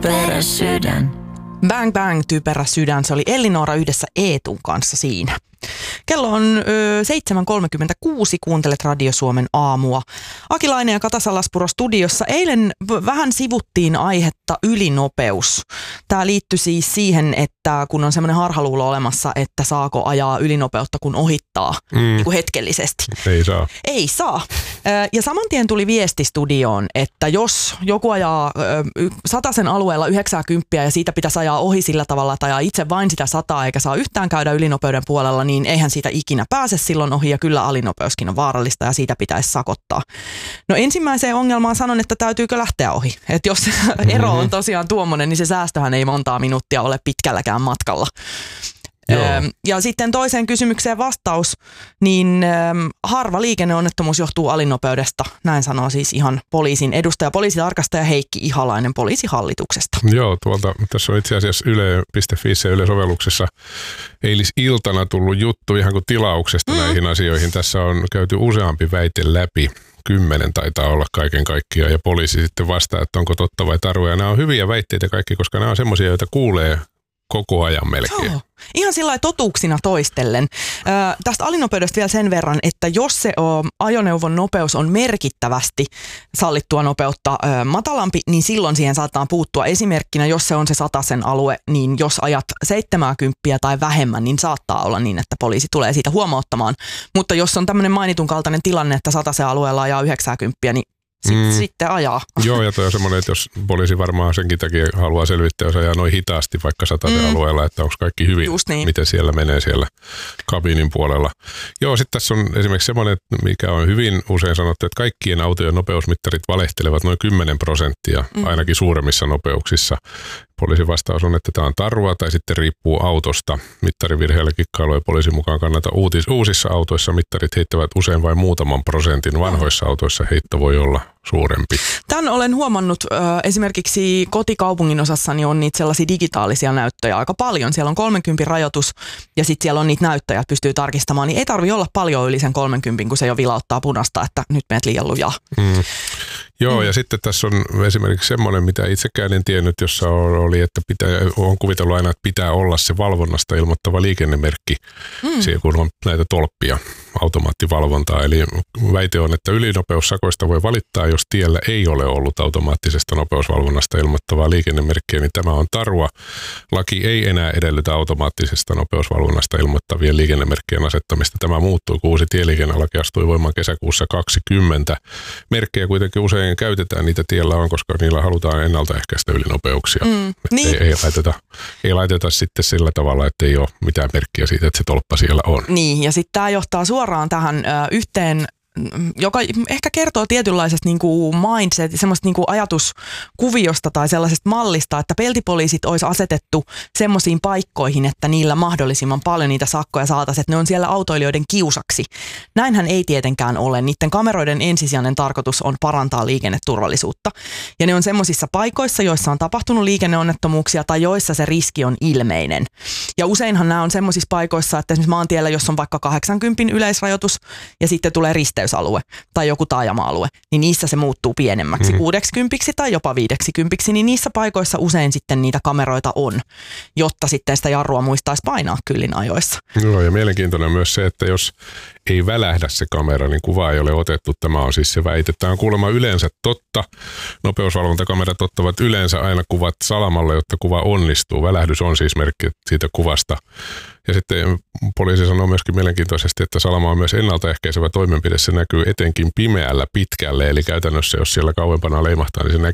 Typerä sydän. Bang Bang, typerä sydän. Se oli Elinora yhdessä Eetun kanssa siinä. Kello on 7.36, kuuntelet Radio Suomen aamua. Akilainen ja Kata Salaspuro studiossa. Eilen vähän sivuttiin aihetta ylinopeus. Tämä liittyy siis siihen, että kun on semmoinen harhaluulo olemassa, että saako ajaa ylinopeutta kun ohittaa niin kuin hetkellisesti. Ei saa. Ei saa. Ja saman tien tuli viesti studioon, että jos joku ajaa 100 alueella 90 ja siitä pitäisi ajaa ohi sillä tavalla, että ajaa itse vain sitä 100 eikä saa yhtään käydä ylinopeuden puolella, niin eihän siitä ikinä pääse silloin ohi ja kyllä alinopeuskin on vaarallista ja siitä pitäisi sakottaa. No ensimmäiseen ongelmaan sanon, että täytyykö lähteä ohi. Että jos ero on tosiaan tuommoinen, niin se säästöhän ei montaa minuuttia ole pitkälläkään matkalla. Ja sitten toiseen kysymykseen vastaus, niin harva liikenneonnettomuus johtuu alinopeudesta. Näin sanoo siis ihan poliisin edustaja, poliisitarkastaja Heikki Ihalainen Poliisihallituksesta. Joo, tässä on itse asiassa yle.fiissä ja Yle-sovelluksessa eilisiltana tullut juttu ihan kuin tilauksesta näihin asioihin. Tässä on käyty useampi väite läpi. 10 taitaa olla kaiken kaikkiaan ja poliisi sitten vastaa, että onko totta vai tarua. Ja nämä on hyviä väitteitä kaikki, koska nämä on semmoisia, joita kuulee koko ajan melkein. Joo. Ihan sillä totuuksina toistellen. Tästä alinopeudesta vielä sen verran, että jos se ajoneuvon nopeus on merkittävästi sallittua nopeutta matalampi, niin silloin siihen saattaa puuttua. Esimerkkinä, jos se on se 100 alue, niin jos ajat 70 tai vähemmän, niin saattaa olla niin, että poliisi tulee siitä huomauttamaan. Mutta jos on tämmöinen mainitun kaltainen tilanne, että 100 alueella ajaa 90, niin sitten ajaa. Joo, ja toi on semmoinen, että jos poliisi varmaan senkin takia haluaa selvittää, jos ajaa noin hitaasti vaikka 100 alueella, että onko kaikki hyvin, niin. Miten siellä menee siellä kabinin puolella. Joo, sitten tässä on esimerkiksi semmoinen, mikä on hyvin usein sanottu, että kaikkien autojen nopeusmittarit valehtelevat noin 10% ainakin suuremmissa nopeuksissa. Poliisin vastaus on, että tämä on tarua tai sitten riippuu autosta. Mittarivirheellä kikkailu ei poliisin mukaan kannata. Uusissa autoissa mittarit heittävät usein vain muutaman prosentin. Vanhoissa autoissa heitto voi olla suurempi. Tän olen huomannut esimerkiksi kotikaupungin osassani on niitä sellaisia digitaalisia näyttöjä aika paljon. Siellä on 30 rajoitus ja sitten siellä on niitä näyttöjä, että pystyy tarkistamaan. Niin ei tarvitse olla paljon yli sen 30, kun se jo vilauttaa punasta, että nyt menet liian lujaa. Joo, ja sitten tässä on esimerkiksi semmoinen, mitä itsekään en tiennyt, jossa oli, että on kuvitellut aina, että pitää olla se valvonnasta ilmoittava liikennemerkki, siellä kun on näitä tolppia, automaattivalvontaa. Eli väite on, että ylinopeussakoista voi valittaa, jos tiellä ei ole ollut automaattisesta nopeusvalvonnasta ilmoittavaa liikennemerkkiä, niin tämä on tarua. Laki ei enää edellytä automaattisesta nopeusvalvonnasta ilmoittavien liikennemerkkien asettamista. Tämä muuttui, kun uusi tieliikennelaki astui voimaan kesäkuussa 2020. Merkkejä kuitenkin usein käytetään, niitä tiellä on, koska niillä halutaan ennaltaehkäistä ylinopeuksia. Niin. Ei laiteta sitten sillä tavalla, että ei ole mitään merkkiä siitä, että se tolppa siellä on. Niin, ja sitten tämä johtaa suoraan tähän yhteen, joka ehkä kertoo tietynlaisesta niin kuin mindset, semmoista niin kuin ajatuskuviosta tai sellaisesta mallista, että peltipoliisit olisi asetettu semmoisiin paikkoihin, että niillä mahdollisimman paljon niitä sakkoja saataisiin, että ne on siellä autoilijoiden kiusaksi. Näinhän ei tietenkään ole. Niiden kameroiden ensisijainen tarkoitus on parantaa liikenneturvallisuutta. Ja ne on semmoisissa paikoissa, joissa on tapahtunut liikenneonnettomuuksia tai joissa se riski on ilmeinen. Ja useinhan nämä on semmoisissa paikoissa, että esimerkiksi maantiellä, jos on vaikka 80 yleisrajoitus ja sitten tulee risteysalue tai joku taajama-alue, niin niissä se muuttuu pienemmäksi 60 tai jopa 50, niin niissä paikoissa usein sitten niitä kameroita on, jotta sitten sitä jarrua muistaisi painaa kyllin ajoissa. Joo, ja mielenkiintoinen myös se, että jos ei välähdä se kamera, niin kuva ei ole otettu. Tämä on siis se väite. Tämä on kuulemma yleensä totta. Nopeusvalvontakamerat ottavat yleensä aina kuvat salamalla, jotta kuva onnistuu. Välähdys on siis merkki siitä kuvasta. Ja sitten poliisi sanoo myöskin mielenkiintoisesti, että salama on myös ennaltaehkäisevä toimenpide. Se näkyy etenkin pimeällä pitkälle, eli käytännössä jos siellä kauempana leimahtaa, niin se